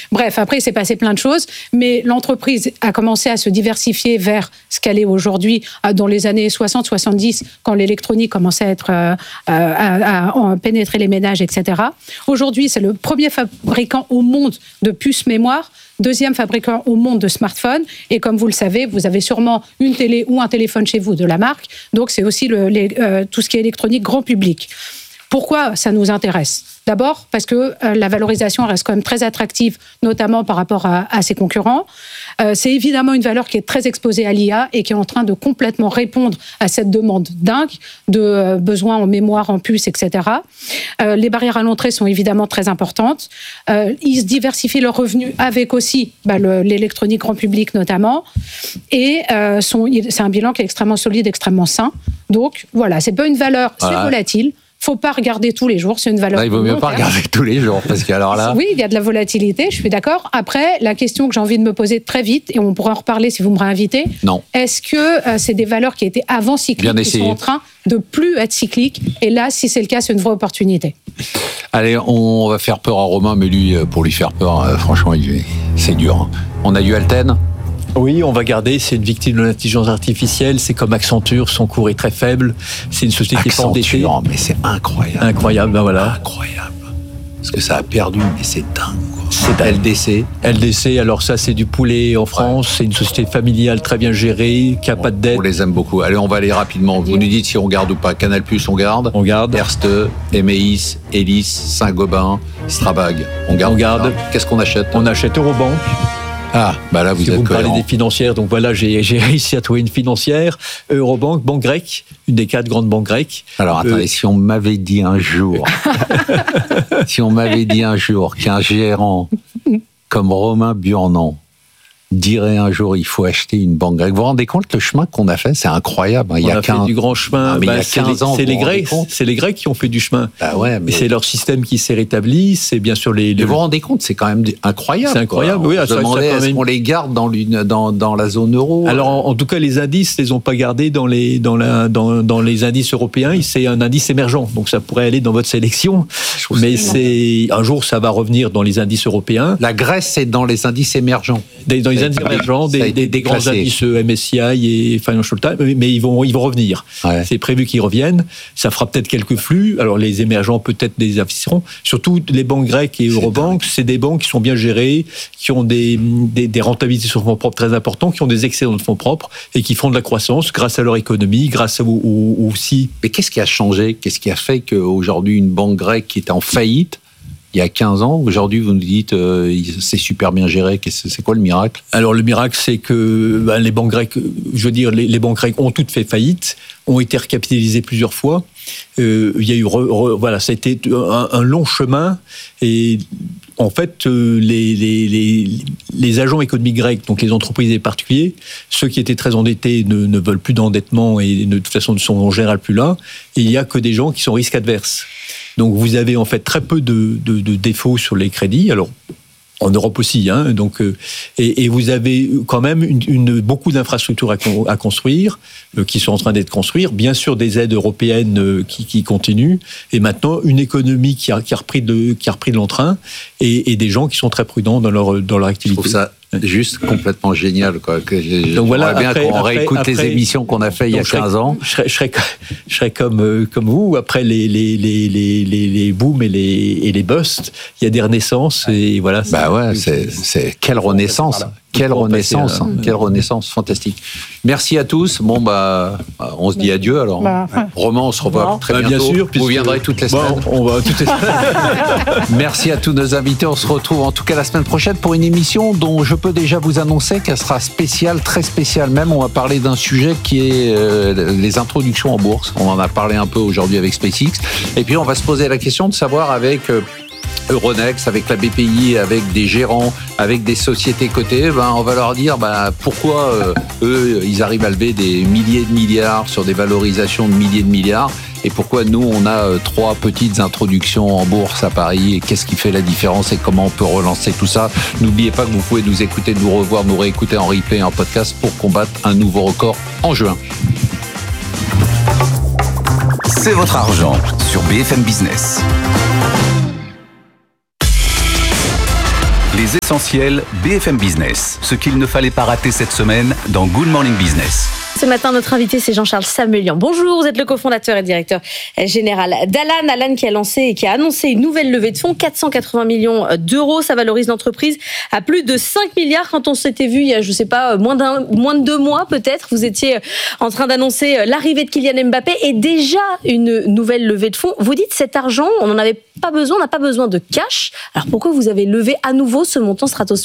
Bref, après, il s'est passé plein de choses, mais l'entreprise a commencé à se diversifier vers ce qu'elle est aujourd'hui, dans les années 60-70, quand l'électronique commençait à être à pénétrer les ménages, etc. Aujourd'hui, c'est le premier fabricant au monde de puces mémoire, deuxième fabricant au monde de smartphones, et comme vous le savez, vous avez sûrement une télé ou un téléphone chez vous de la marque, donc c'est aussi tout ce qui est électronique grand public. Pourquoi ça nous intéresse ? D'abord, parce que la valorisation reste quand même très attractive, notamment par rapport à ses concurrents. C'est évidemment une valeur qui est très exposée à l'IA et qui est en train de complètement répondre à cette demande dingue de besoins en mémoire, en puces, etc. Les barrières à l'entrée sont évidemment très importantes. Ils diversifient leurs revenus avec aussi l'électronique grand public notamment. Et c'est un bilan qui est extrêmement solide, extrêmement sain. Donc voilà, c'est pas une valeur, c'est volatile. Faut pas regarder tous les jours, c'est une valeur. Là, il vaut mieux pas regarder tous les jours, parce qu'alors là. Oui, il y a de la volatilité, je suis d'accord. Après, la question que j'ai envie de me poser très vite, et on pourra en reparler si vous me réinvitez. Non. Est-ce que c'est des valeurs qui étaient avant cycliques, qui sont en train de plus être cycliques ? Et là, si c'est le cas, c'est une vraie opportunité. Allez, on va faire peur à Romain, mais lui, pour lui faire peur, franchement, c'est dur. On a du Alten ? Oui, on va garder, c'est une victime de l'intelligence artificielle, c'est comme Accenture, son cours est très faible, c'est une société qui est pas endettée. Accenture, mais c'est incroyable. Incroyable, ben voilà. Incroyable. Parce que ça a perdu, mais c'est dingue, quoi. C'est dingue. LDC, alors ça c'est du poulet en France, c'est une société familiale très bien gérée, qui n'a pas de dette. On les aime beaucoup. Allez, on va aller rapidement. Vous nous dites si on garde ou pas. Canal+, on garde. On garde. Erste, Emeis, Elis, Saint-Gobain, Strabag. On garde. Qu'est-ce qu'on achète ? On achète Eurobank. Ah, bah là, vous êtes parlez des financières, donc voilà, j'ai réussi à trouver une financière, Eurobank, banque grecque, une des 4 grandes banques grecques. Alors, attendez, si on m'avait dit un jour qu'un gérant comme Romain Burnand dirait un jour il faut acheter une banque grecque. Vous vous rendez compte le chemin qu'on a fait ? C'est incroyable. On a fait du grand chemin. Il y a 15 ans, c'est les Grecs qui ont fait du chemin. Bah ouais, mais... Et c'est leur système qui s'est rétabli. C'est bien sûr vous vous rendez compte, c'est quand même incroyable. C'est incroyable, oui. On se demandait est-ce qu'on les garde dans la zone euro. Alors en tout cas, les indices, ils les ont pas gardés dans les indices européens. C'est un indice émergent, donc ça pourrait aller dans votre sélection. Mais un jour, ça va revenir dans les indices européens. La Grèce est dans les indices émergents. Dans les indices émergents, des grands indices MSCI et Financial Times, mais ils vont revenir. Ouais. C'est prévu qu'ils reviennent. Ça fera peut-être quelques flux. Alors les émergents peut-être des investisseront. Surtout les banques grecques et Eurobank, c'est des banques qui sont bien gérées, qui ont des rentabilités sur fonds propres très importants, qui ont des excédents de fonds propres et qui font de la croissance grâce à leur économie, grâce aussi. Mais qu'est-ce qui a changé ? Qu'est-ce qui a fait qu'aujourd'hui une banque grecque qui était en faillite il y a 15 ans, aujourd'hui vous nous dites c'est super bien géré, c'est quoi le miracle ? Alors le miracle c'est que les banques grecques, les banques grecques ont toutes fait faillite, ont été recapitalisées plusieurs fois. Il y a eu ça a été un long chemin et en fait les agents économiques grecs, donc les entreprises et les particuliers, ceux qui étaient très endettés ne veulent plus d'endettement et de toute façon ne sont en général plus là. Et il n'y a que des gens qui sont risque adverses. Donc vous avez en fait très peu de défauts sur les crédits. Alors en Europe aussi, hein. Donc et vous avez quand même beaucoup d'infrastructures à construire, qui sont en train d'être construites. Bien sûr des aides européennes qui continuent, et maintenant une économie qui a repris de l'entrain, et des gens qui sont très prudents dans leur activité. Je trouve ça juste complètement génial, quoi. Donc voilà, bien qu'on réécoute les émissions qu'on a fait il y a 15 ans. Je serais comme vous. Après les booms et les busts, il y a des renaissances, et voilà. Bah ouais, c'est quelle renaissance. Voilà. Quelle renaissance fantastique. Merci à tous. Bon, on se dit adieu alors. Romain, on se revoit très bientôt. Bien sûr. Vous viendrez toutes les semaines. On va toutes les semaines. Merci à tous nos invités. On se retrouve en tout cas la semaine prochaine pour une émission dont je peux déjà vous annoncer qu'elle sera spéciale, très spéciale même. On va parler d'un sujet qui est les introductions en bourse. On en a parlé un peu aujourd'hui avec SpaceX. Et puis on va se poser la question de savoir avec Euronext, avec la BPI, avec des gérants, avec des sociétés cotées, on va leur dire pourquoi eux, ils arrivent à lever des milliers de milliards sur des valorisations de milliers de milliards, et pourquoi nous, on a 3 petites introductions en bourse à Paris, et qu'est-ce qui fait la différence et comment on peut relancer tout ça. N'oubliez pas que vous pouvez nous écouter, nous revoir, nous réécouter en replay, en podcast pour combattre un nouveau record en juin. C'est votre argent sur BFM Business. Les Les essentiels BFM Business. Ce qu'il ne fallait pas rater cette semaine dans Good Morning Business. Ce matin, notre invité, c'est Jean-Charles Samuelian. Bonjour, vous êtes le cofondateur et directeur général d'Alan. Alan qui a lancé et qui a annoncé une nouvelle levée de fonds, 480 millions d'euros. Ça valorise l'entreprise à plus de 5 milliards. Quand on s'était vu il y a, je sais pas, moins de 2 mois peut-être, vous étiez en train d'annoncer l'arrivée de Kylian Mbappé et déjà une nouvelle levée de fonds. Vous dites cet argent, on n'en avait pas besoin, on n'a pas besoin de cash. Alors pourquoi vous avez levé à nouveau ce montant stratosphérique ?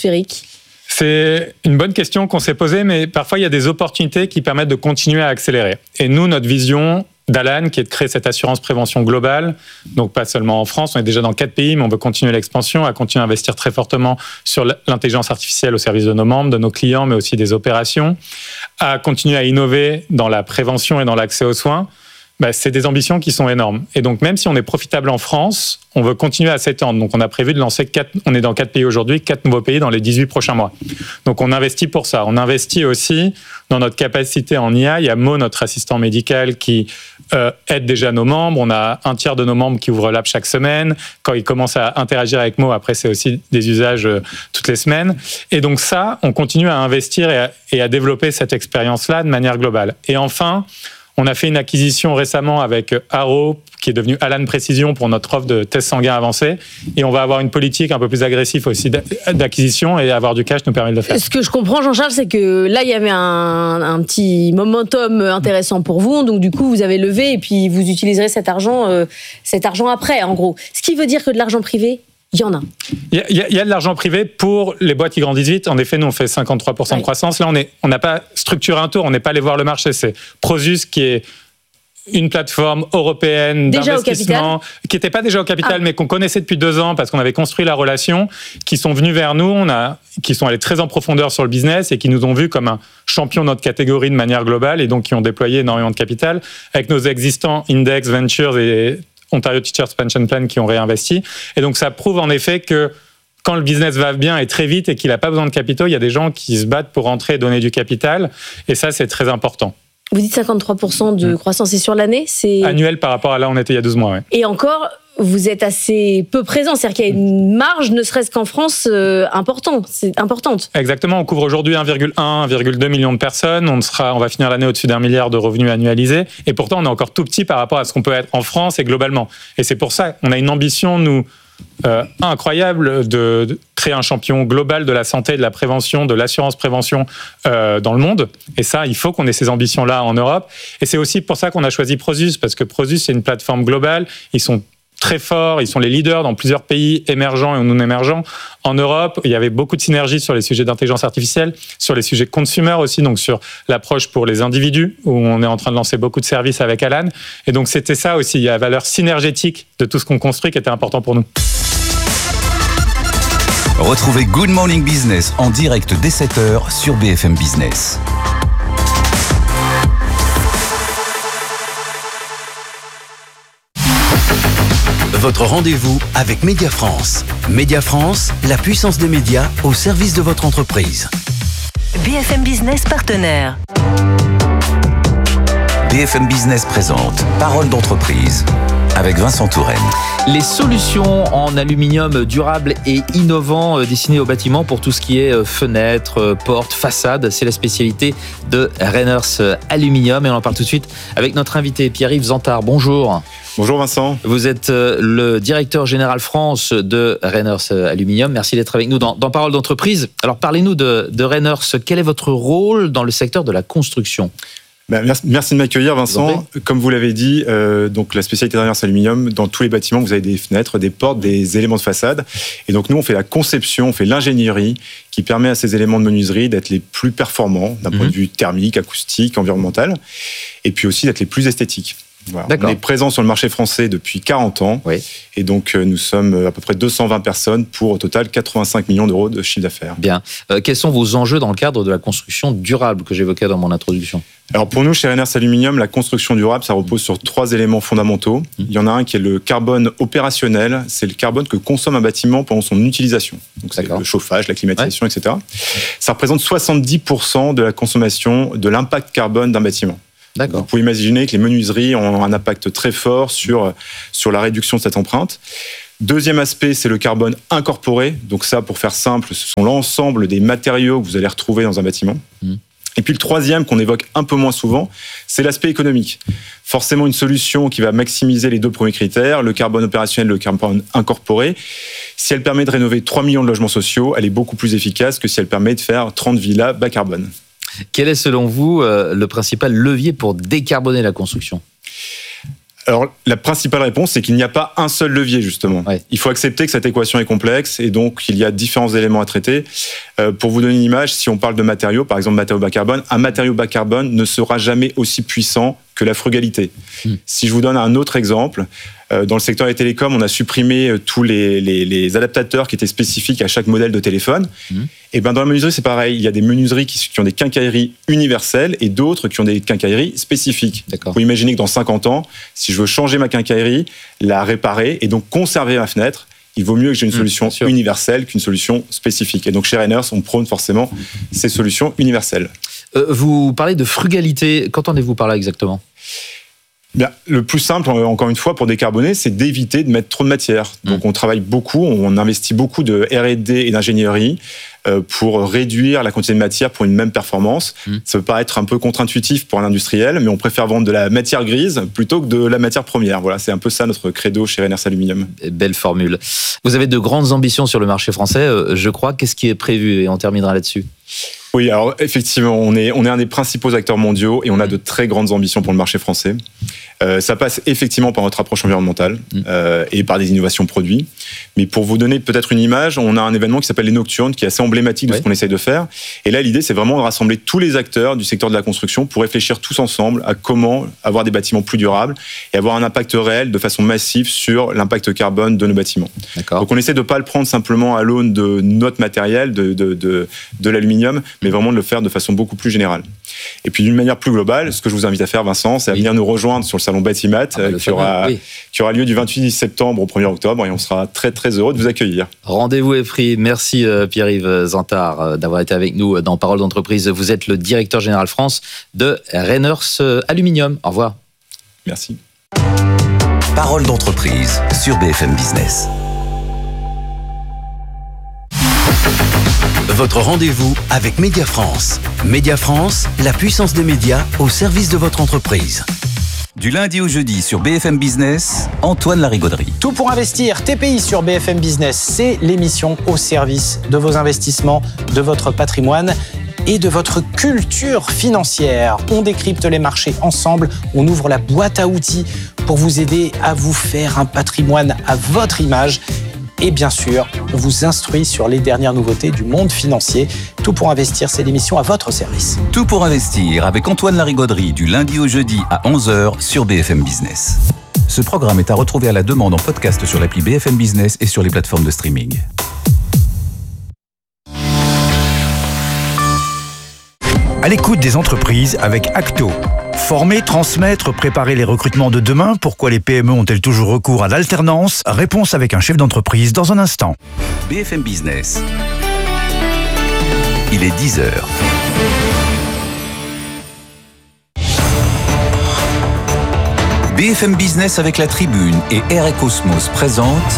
C'est une bonne question qu'on s'est posée, mais parfois il y a des opportunités qui permettent de continuer à accélérer. Et nous, notre vision d'Alan, qui est de créer cette assurance prévention globale, donc pas seulement en France, on est déjà dans 4 pays, mais on veut continuer l'expansion, à continuer à investir très fortement sur l'intelligence artificielle au service de nos membres, de nos clients, mais aussi des opérations, à continuer à innover dans la prévention et dans l'accès aux soins. C'est des ambitions qui sont énormes. Et donc, même si on est profitable en France, on veut continuer à s'étendre. Donc, on a prévu de lancer on est dans 4 pays aujourd'hui, 4 nouveaux pays dans les 18 prochains mois. Donc, on investit pour ça. On investit aussi dans notre capacité en IA. Il y a Mo, notre assistant médical, qui aide déjà nos membres. On a un tiers de nos membres qui ouvrent l'app chaque semaine. Quand ils commencent à interagir avec Mo, après, c'est aussi des usages toutes les semaines. Et donc, ça, on continue à investir et à développer cette expérience-là de manière globale. Et enfin, on a fait une acquisition récemment avec Arrow, qui est devenu Alan Précision pour notre offre de tests sanguins avancés. Et on va avoir une politique un peu plus agressive aussi d'acquisition et avoir du cash nous permet de le faire. Ce que je comprends, Jean-Charles, c'est que là, il y avait un petit momentum intéressant pour vous. Donc, du coup, vous avez levé et puis vous utiliserez cet argent après, en gros. Ce qui veut dire que de l'argent privé, il y en a. Il y a de l'argent privé pour les boîtes qui grandissent vite. En effet, nous, on fait 53% de croissance. Là, on n'a pas structuré un tour, on n'est pas allé voir le marché. C'est Prosus qui est une plateforme européenne d'investissement qui n'était pas déjà au capital, mais qu'on connaissait depuis 2 ans parce qu'on avait construit la relation, qui sont venus vers nous, qui sont allés très en profondeur sur le business et qui nous ont vus comme un champion de notre catégorie de manière globale et donc qui ont déployé énormément de capital avec nos existants Index, Ventures et Ontario Teachers Pension Plan qui ont réinvesti. Et donc, ça prouve en effet que quand le business va bien et très vite et qu'il n'a pas besoin de capitaux, il y a des gens qui se battent pour rentrer et donner du capital. Et ça, c'est très important. Vous dites 53% de croissance, c'est sur l'année, c'est annuel par rapport à là où on était il y a 12 mois. Ouais. Et encore, vous êtes assez peu présent, c'est-à-dire qu'il y a une marge, ne serait-ce qu'en France, importante. Exactement, on couvre aujourd'hui 1,2 million de personnes, on va finir l'année au-dessus d'1 milliard de revenus annualisés, et pourtant on est encore tout petit par rapport à ce qu'on peut être en France et globalement. Et c'est pour ça qu'on a une ambition, nous, incroyable de créer un champion global de la santé, de la prévention, de l'assurance prévention dans le monde. Et ça, il faut qu'on ait ces ambitions-là en Europe. Et c'est aussi pour ça qu'on a choisi Prosus, parce que Prosus, c'est une plateforme globale. Ils sont très forts, ils sont les leaders dans plusieurs pays émergents et non émergents. En Europe, il y avait beaucoup de synergies sur les sujets d'intelligence artificielle, sur les sujets consumer aussi, donc sur l'approche pour les individus, où on est en train de lancer beaucoup de services avec Alan. Et donc c'était ça aussi, il y a la valeur synergétique de tout ce qu'on construit qui était important pour nous. Retrouvez Good Morning Business en direct dès 7h sur BFM Business. Votre rendez-vous avec Média France. Média France, la puissance des médias au service de votre entreprise. BFM Business partenaire. BFM Business présente Parole d'entreprise avec Vincent Touraine. Les solutions en aluminium durable et innovant destinées aux bâtiments pour tout ce qui est fenêtres, portes, façades, c'est la spécialité de Rainers Aluminium et on en parle tout de suite avec notre invité Pierre-Yves Zantard. Bonjour. Bonjour Vincent. Vous êtes le directeur général France de Rainers Aluminium. Merci d'être avec nous dans Parole d'entreprise. Alors parlez-nous de Rainers. Quel est votre rôle dans le secteur de la construction ? Merci de m'accueillir Vincent. Comme vous l'avez dit, donc la spécialité de Rainers Aluminium, dans tous les bâtiments, vous avez des fenêtres, des portes, des éléments de façade. Et donc nous, on fait la conception, on fait l'ingénierie qui permet à ces éléments de menuiserie d'être les plus performants d'un point de vue thermique, acoustique, environnemental, et puis aussi d'être les plus esthétiques. Voilà. On est présent sur le marché français depuis 40 ans. Oui. Et donc, nous sommes à peu près 220 personnes pour au total 85 millions d'euros de chiffre d'affaires. Bien. Quels sont vos enjeux dans le cadre de la construction durable que j'évoquais dans mon introduction ? Alors, pour nous, chez Rainers Aluminium, la construction durable, ça repose sur 3 éléments fondamentaux. Il y en a un qui est le carbone opérationnel. C'est le carbone que consomme un bâtiment pendant son utilisation. Donc, c'est le chauffage, la climatisation, etc. Ça représente 70% de la consommation, de l'impact carbone d'un bâtiment. D'accord. Vous pouvez imaginer que les menuiseries ont un impact très fort sur la réduction de cette empreinte. Deuxième aspect, c'est le carbone incorporé. Donc ça, pour faire simple, ce sont l'ensemble des matériaux que vous allez retrouver dans un bâtiment. Et puis le troisième, qu'on évoque un peu moins souvent, c'est l'aspect économique. Forcément, une solution qui va maximiser les deux premiers critères, le carbone opérationnel, le carbone incorporé. Si elle permet de rénover 3 millions de logements sociaux, elle est beaucoup plus efficace que si elle permet de faire 30 villas bas carbone. Quel est selon vous le principal levier pour décarboner la construction ? Alors, la principale réponse, c'est qu'il n'y a pas un seul levier, justement. Ouais. Il faut accepter que cette équation est complexe et donc il y a différents éléments à traiter. Pour vous donner une image, si on parle de matériaux, par exemple matériaux bas carbone, un matériau bas carbone ne sera jamais aussi puissant que la frugalité. Si je vous donne un autre exemple, dans le secteur des télécoms, on a supprimé tous les adaptateurs qui étaient spécifiques à chaque modèle de téléphone. Et ben dans la menuiserie, c'est pareil. Il y a des menuiseries qui ont des quincailleries universelles et d'autres qui ont des quincailleries spécifiques. Vous pouvez imaginer que dans 50 ans, si je veux changer ma quincaillerie, la réparer et donc conserver ma fenêtre, il vaut mieux que j'ai une solution universelle qu'une solution spécifique. Et donc chez Rainers, on prône forcément ces solutions universelles. Vous parlez de frugalité. Qu'entendez-vous par là exactement ? Bien, le plus simple, encore une fois, pour décarboner, c'est d'éviter de mettre trop de matière. Donc on travaille beaucoup, on investit beaucoup de R&D et d'ingénierie pour réduire la quantité de matière pour une même performance. Ça peut paraître un peu contre-intuitif pour un industriel, mais on préfère vendre de la matière grise plutôt que de la matière première. Voilà, c'est un peu ça notre credo chez Rainers Aluminium. Belle formule. Vous avez de grandes ambitions sur le marché français, je crois. Qu'est-ce qui est prévu ? Et on terminera là-dessus. Oui, alors effectivement, on est un des principaux acteurs mondiaux et on a de très grandes ambitions pour le marché français. Ça passe effectivement par notre approche environnementale et par des innovations produits. Mais pour vous donner peut-être une image, on a un événement qui s'appelle les Nocturnes, qui est assez emblématique de ce qu'on essaye de faire. Et là, l'idée, c'est vraiment de rassembler tous les acteurs du secteur de la construction pour réfléchir tous ensemble à comment avoir des bâtiments plus durables et avoir un impact réel de façon massive sur l'impact carbone de nos bâtiments. Donc on essaie de ne pas le prendre simplement à l'aune de notre matériel, de l'aluminium, mais vraiment de le faire de façon beaucoup plus générale. Et puis d'une manière plus globale, ce que je vous invite à faire, Vincent, c'est à venir nous rejoindre sur le salon Batimat qui aura lieu du 28 septembre au 1er octobre et on sera très très heureux de vous accueillir. Rendez-vous est pris. Merci Pierre-Yves Zantard d'avoir été avec nous dans Parole d'entreprise. Vous êtes le directeur général France de Rainers Aluminium. Au revoir. Merci. Parole d'entreprise sur BFM Business. Votre rendez-vous avec Média France. Média France, la puissance des médias au service de votre entreprise. Du lundi au jeudi sur BFM Business, Antoine Larigauderie. Tout pour investir, TPI sur BFM Business, c'est l'émission au service de vos investissements, de votre patrimoine et de votre culture financière. On décrypte les marchés ensemble, on ouvre la boîte à outils pour vous aider à vous faire un patrimoine à votre image. Et bien sûr, on vous instruit sur les dernières nouveautés du monde financier. Tout pour investir, c'est l'émission à votre service. Tout pour investir avec Antoine Larigauderie du lundi au jeudi à 11h sur BFM Business. Ce programme est à retrouver à la demande en podcast sur l'appli BFM Business et sur les plateformes de streaming. À l'écoute des entreprises avec Acto. Former, transmettre, préparer les recrutements de demain. Pourquoi les PME ont-elles toujours recours à l'alternance ? Réponse avec un chef d'entreprise dans un instant. BFM Business. Il est 10h. BFM Business avec la Tribune et Air & Cosmos présente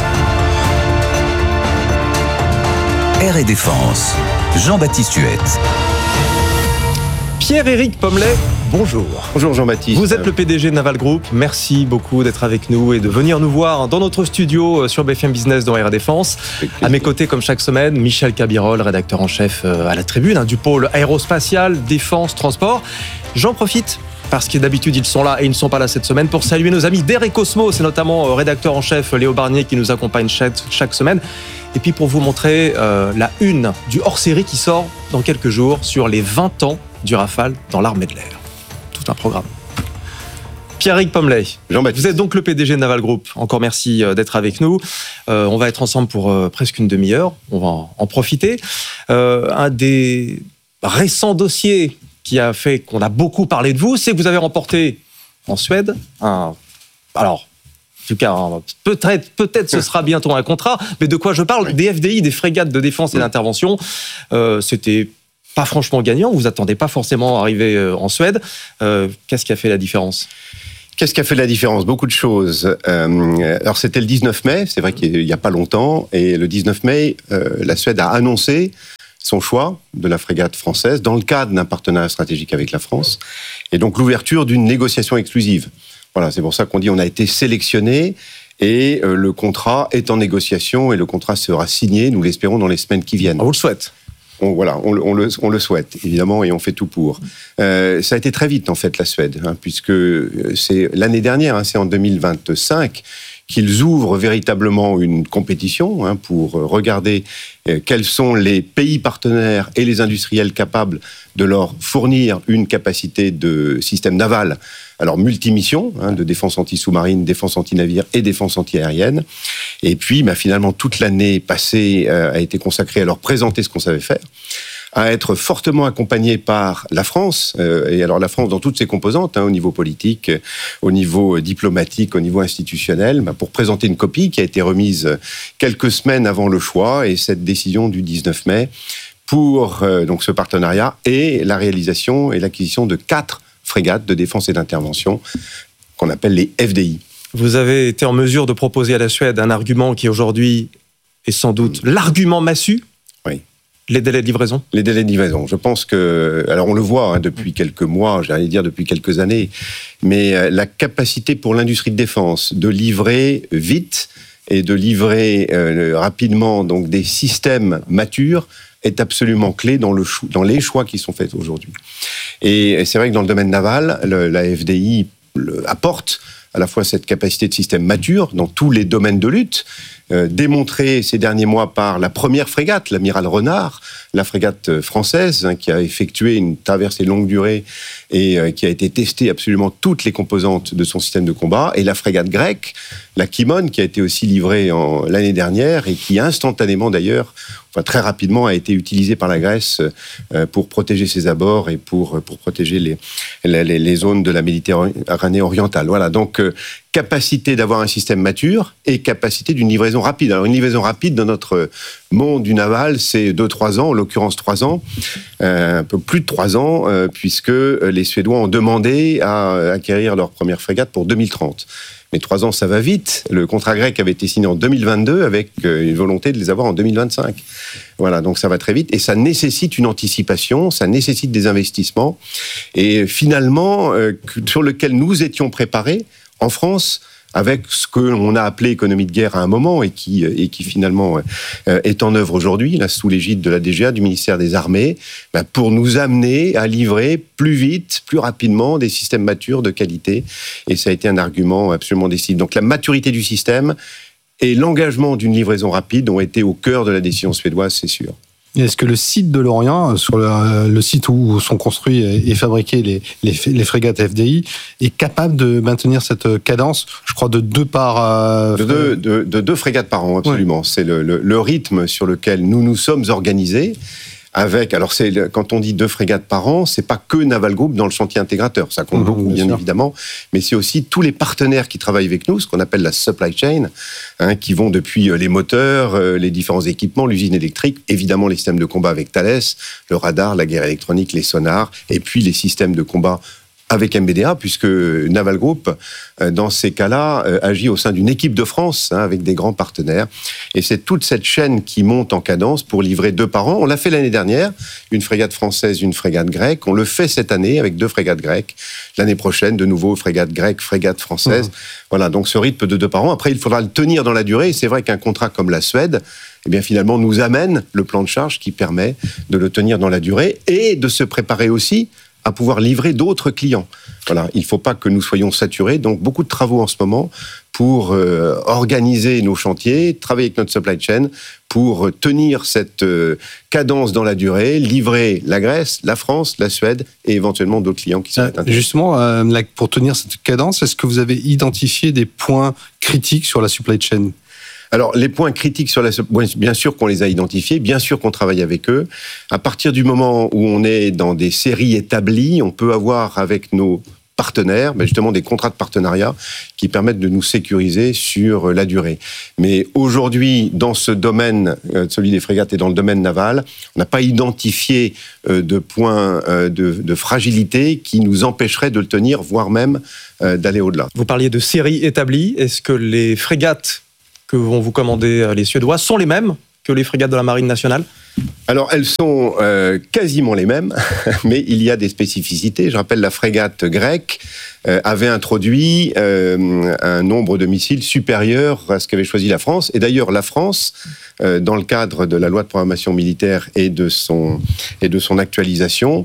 Air & Défense. Jean-Baptiste Huette. Pierre-Éric Pommelet, bonjour. Bonjour Jean-Baptiste. Vous êtes le PDG de Naval Group. Merci beaucoup d'être avec nous et de venir nous voir dans notre studio sur BFM Business dans Air & Défense. À mes côtés, comme chaque semaine, Michel Cabirol, rédacteur en chef à la Tribune, du pôle aérospatial, défense, transport. J'en profite parce que d'habitude ils sont là et ils ne sont pas là cette semaine pour saluer nos amis d'Air & Cosmos et notamment rédacteur en chef Léo Barnier qui nous accompagne chaque semaine. Et puis pour vous montrer la une du hors-série qui sort dans quelques jours sur les 20 ans du Rafale dans l'armée de l'air. Tout un programme. Pierre-Éric Pommelet, vous êtes donc le PDG de Naval Group. Encore merci d'être avec nous. On va être ensemble pour presque une demi-heure. On va en profiter. Un des récents dossiers qui a fait qu'on a beaucoup parlé de vous, c'est que vous avez remporté en Suède alors, en tout cas, peut-être ce sera bientôt un contrat, mais de quoi je parle ? Des FDI, des frégates de défense et d'intervention. C'était pas franchement gagnant, vous attendez pas forcément à arriver en Suède. Qu'est-ce qui a fait la différence ? Qu'est-ce qui a fait la différence? Beaucoup de choses. Alors c'était le 19 mai, c'est vrai qu'il n'y a pas longtemps, et le 19 mai, la Suède a annoncé son choix de la frégate française dans le cadre d'un partenariat stratégique avec la France, et donc l'ouverture d'une négociation exclusive. Voilà, c'est pour ça qu'on dit on a été sélectionné, et le contrat est en négociation, et le contrat sera signé, nous l'espérons, dans les semaines qui viennent. On vous le souhaite. On le souhaite, évidemment, et on fait tout pour. Ça a été très vite, en fait, la Suède, puisque c'est l'année dernière, c'est en 2025, qu'ils ouvrent véritablement une compétition pour regarder quels sont les pays partenaires et les industriels capables de leur fournir une capacité de système naval, alors multimission, de défense anti-sous-marine, défense anti-navire et défense anti-aérienne. Et puis, finalement, toute l'année passée a été consacrée à leur présenter ce qu'on savait faire, à être fortement accompagné par la France, et alors la France dans toutes ses composantes, au niveau politique, au niveau diplomatique, au niveau institutionnel, pour présenter une copie qui a été remise quelques semaines avant le choix, et cette décision du 19 mai pour donc ce partenariat et la réalisation et l'acquisition de 4 frégates de défense et d'intervention qu'on appelle les FDI. Vous avez été en mesure de proposer à la Suède un argument qui aujourd'hui est sans doute l'argument massu. Oui. Les délais de livraison. Les délais de livraison. Je pense que, alors on le voit depuis quelques mois, j'allais dire depuis quelques années, mais la capacité pour l'industrie de défense de livrer vite et de livrer rapidement donc des systèmes matures est absolument clé dans les choix qui sont faits aujourd'hui. Et c'est vrai que dans le domaine naval, la FDI apporte à la fois cette capacité de système mature dans tous les domaines de lutte, démontrée ces derniers mois par la première frégate, l'amiral Renard, la frégate française, qui a effectué une traversée longue durée et qui a été testée absolument toutes les composantes de son système de combat, et la frégate grecque, la Kimon, qui a été aussi livrée l'année dernière et qui instantanément d'ailleurs, très rapidement, a été utilisée par la Grèce pour protéger ses abords et pour protéger les zones de la Méditerranée orientale. Voilà, donc capacité d'avoir un système mature et capacité d'une livraison rapide. Alors une livraison rapide dans notre monde du naval, c'est 2-3 ans, en l'occurrence 3 ans, un peu plus de 3 ans, puisque les Suédois ont demandé à acquérir leur première frégate pour 2030. Mais 3 ans, ça va vite. Le contrat grec avait été signé en 2022 avec une volonté de les avoir en 2025. Voilà, donc ça va très vite. Et ça nécessite une anticipation, ça nécessite des investissements. Et finalement, sur lequel nous étions préparés, en France, avec ce que l'on a appelé économie de guerre à un moment et qui finalement est en œuvre aujourd'hui, là, sous l'égide de la DGA, du ministère des Armées, pour nous amener à livrer plus vite, plus rapidement des systèmes matures de qualité. Et ça a été un argument absolument décisif. Donc la maturité du système et l'engagement d'une livraison rapide ont été au cœur de la décision suédoise, c'est sûr. Est-ce que le site de Lorient, sur le site où sont construits et fabriqués les frégates FDI, est capable de maintenir cette cadence, je crois, de 2 par... De 2 frégates par an, absolument. Ouais. C'est le rythme sur lequel nous nous sommes organisés. Alors quand on dit 2 frégates par an, c'est pas que Naval Group dans le chantier intégrateur, ça compte beaucoup bien évidemment, mais c'est aussi tous les partenaires qui travaillent avec nous, ce qu'on appelle la supply chain, qui vont depuis les moteurs, les différents équipements, l'usine électrique, évidemment les systèmes de combat avec Thales, le radar, la guerre électronique, les sonars, et puis les systèmes de combat avec MBDA, puisque Naval Group, dans ces cas-là, agit au sein d'une équipe de France, avec des grands partenaires. Et c'est toute cette chaîne qui monte en cadence pour livrer 2 par an. On l'a fait l'année dernière, une frégate française, une frégate grecque. On le fait cette année avec 2 frégates grecques. L'année prochaine, de nouveau, frégate grecque, frégate française. Voilà, donc ce rythme de 2 par an. Après, il faudra le tenir dans la durée. Et c'est vrai qu'un contrat comme la Suède, eh bien, finalement, nous amène le plan de charge qui permet de le tenir dans la durée et de se préparer aussi à pouvoir livrer d'autres clients. Voilà, il ne faut pas que nous soyons saturés, donc beaucoup de travaux en ce moment pour organiser nos chantiers, travailler avec notre supply chain pour tenir cette cadence dans la durée, livrer la Grèce, la France, la Suède et éventuellement d'autres clients qui sont intéressés. Justement, pour tenir cette cadence, est-ce que vous avez identifié des points critiques sur la supply chain ? Alors, les points critiques sur bien sûr qu'on les a identifiés, bien sûr qu'on travaille avec eux. À partir du moment où on est dans des séries établies, on peut avoir avec nos partenaires, justement des contrats de partenariat qui permettent de nous sécuriser sur la durée. Mais aujourd'hui, dans ce domaine, celui des frégates et dans le domaine naval, on n'a pas identifié de points de fragilité qui nous empêcheraient de le tenir, voire même d'aller au-delà. Vous parliez de séries établies. Est-ce que les frégates que vont vous commander les Suédois sont les mêmes que les frégates de la Marine nationale ? Alors, elles sont quasiment les mêmes, mais il y a des spécificités. Je rappelle, la frégate grecque avait introduit un nombre de missiles supérieur à ce qu'avait choisi la France. Et d'ailleurs, la France, dans le cadre de la loi de programmation militaire et de son actualisation,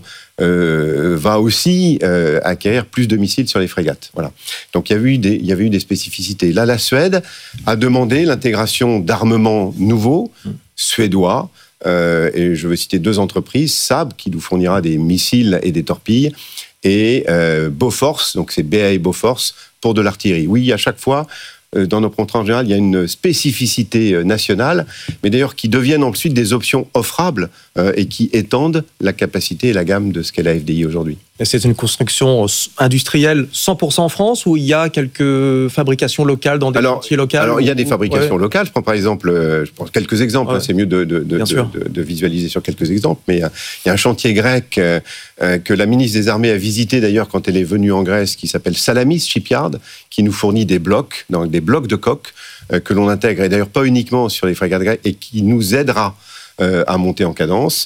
va aussi acquérir plus de missiles sur les frégates. Voilà. Donc il y avait eu des spécificités. Là, la Suède a demandé l'intégration d'armements nouveaux, suédois, et je veux citer 2 entreprises, Saab, qui nous fournira des missiles et des torpilles, et Bofors, donc c'est BAE Bofors, pour de l'artillerie. Oui, à chaque fois, dans nos contrats en général, il y a une spécificité nationale, mais d'ailleurs qui deviennent ensuite des options offrables et qui étendent la capacité et la gamme de ce qu'est la FDI aujourd'hui. Et c'est une construction industrielle 100% en France ou il y a quelques fabrications locales dans des chantiers locaux ? Alors, il y a des fabrications locales. Je prends par exemple, quelques exemples. C'est mieux de visualiser sur quelques exemples. Mais il y a un chantier grec que la ministre des Armées a visité d'ailleurs quand elle est venue en Grèce, qui s'appelle Salamis Shipyard, qui nous fournit des blocs, donc des blocs de coques que l'on intègre, et d'ailleurs pas uniquement sur les frégates grecques, et qui nous aidera à monter en cadence.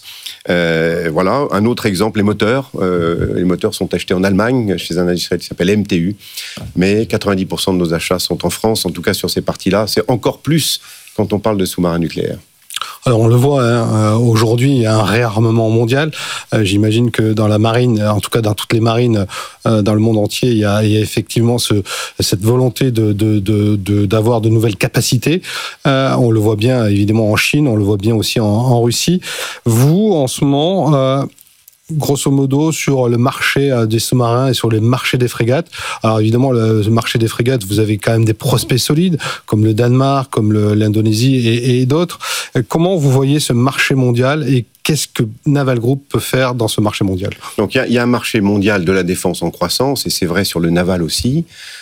Voilà, un autre exemple, les moteurs. Les moteurs sont achetés en Allemagne, chez un industriel qui s'appelle MTU, mais 90% de nos achats sont en France, en tout cas sur ces parties-là. C'est encore plus quand on parle de sous-marins nucléaires. Alors on le voit, aujourd'hui, il y a un réarmement mondial. J'imagine que dans la marine, en tout cas dans toutes les marines dans le monde entier, il y a effectivement cette volonté d'avoir de nouvelles capacités. On le voit bien évidemment en Chine, on le voit bien aussi en Russie. Vous, en ce moment... grosso modo, sur le marché des sous-marins et sur le marché des frégates. Alors évidemment, le marché des frégates, vous avez quand même des prospects solides, comme le Danemark, comme l'Indonésie et d'autres. Comment vous voyez ce marché mondial et qu'est-ce que Naval Group peut faire dans ce marché mondial ? Donc il y a un marché mondial de la défense en croissance, et c'est vrai sur le naval aussi.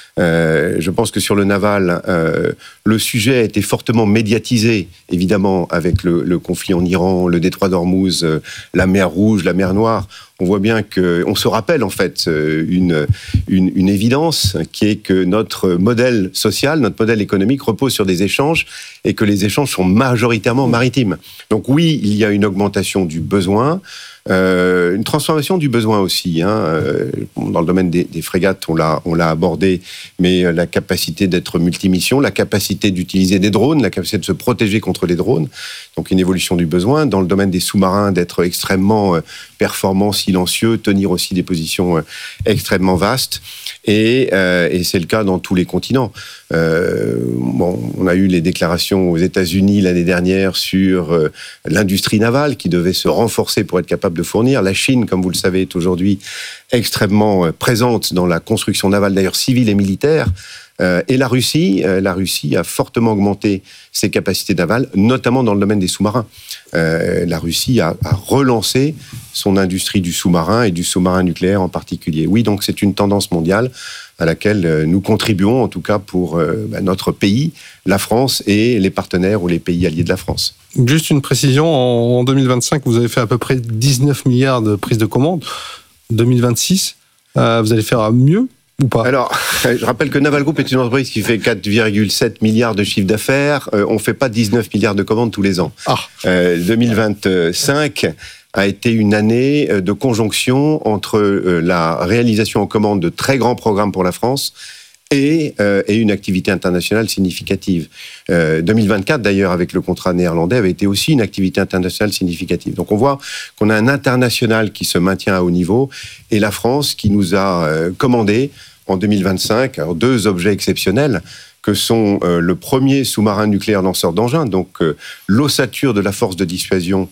Je pense que sur le naval, le sujet a été fortement médiatisé, évidemment, avec le conflit en Iran, le détroit d'Ormuz, la mer Rouge, la mer Noire. On voit bien on se rappelle en fait une évidence qui est que notre modèle social, notre modèle économique repose sur des échanges et que les échanges sont majoritairement maritimes. Donc oui, il y a une augmentation du besoin. Une transformation du besoin aussi. Dans le domaine des frégates, on l'a abordé, mais la capacité d'être multimission, la capacité d'utiliser des drones, la capacité de se protéger contre les drones, donc une évolution du besoin. Dans le domaine des sous-marins, d'être extrêmement performants, silencieux, tenir aussi des positions extrêmement vastes. Et c'est le cas dans tous les continents. On a eu les déclarations aux États-Unis l'année dernière sur l'industrie navale qui devait se renforcer pour être capable de fournir. La Chine, comme vous le savez, est aujourd'hui extrêmement présente dans la construction navale, d'ailleurs civile et militaire. Et la Russie a fortement augmenté ses capacités navales, notamment dans le domaine des sous-marins. La Russie a relancé son industrie du sous-marin et du sous-marin nucléaire en particulier. Oui, donc c'est une tendance mondiale à laquelle nous contribuons, en tout cas pour notre pays, la France et les partenaires ou les pays alliés de la France. Juste une précision, en 2025, vous avez fait à peu près 19 milliards de prises de commandes. 2026, vous allez faire mieux ou pas ? Alors, je rappelle que Naval Group est une entreprise qui fait 4,7 milliards de chiffre d'affaires. On ne fait pas 19 milliards de commandes tous les ans. 2025 a été une année de conjonction entre la réalisation en commande de très grands programmes pour la France et une activité internationale significative. 2024, d'ailleurs, avec le contrat néerlandais, avait été aussi une activité internationale significative. Donc on voit qu'on a un international qui se maintient à haut niveau et la France qui nous a commandé en 2025 deux objets exceptionnels que sont le premier sous-marin nucléaire lanceur d'engins, donc l'ossature de la force de dissuasion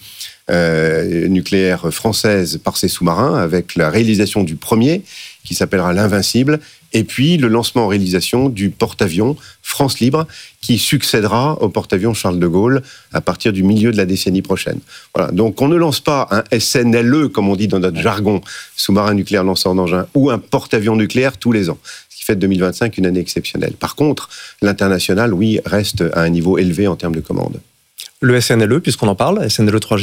nucléaire française par ses sous-marins, avec la réalisation du premier, qui s'appellera l'Invincible, Et puis le lancement en réalisation du porte-avions France Libre, qui succédera au porte-avions Charles de Gaulle à partir du milieu de la décennie prochaine. Voilà. Donc on ne lance pas un SNLE, comme on dit dans notre jargon, sous-marin nucléaire lanceur d'engins, ou un porte-avions nucléaire tous les ans. Ce qui fait de 2025 une année exceptionnelle. Par contre, l'international, oui, reste à un niveau élevé en termes de commandes. Le SNLE, puisqu'on en parle, SNLE 3G,